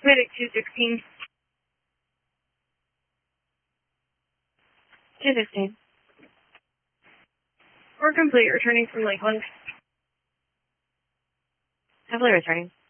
Medic 216. 216. We're complete, returning from Lakeland. Heavily returning.